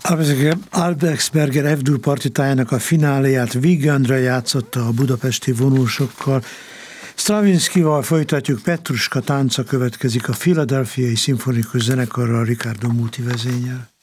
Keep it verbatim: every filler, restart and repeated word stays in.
Albrechtsberger F-dur partitájának a fináléját Wiegandra játszotta a budapesti vonósokkal. Stravinskival folytatjuk, Petruska tánca következik a Philadelphiai Szimfonikus Zenekarral, Riccardo Muti vezényel.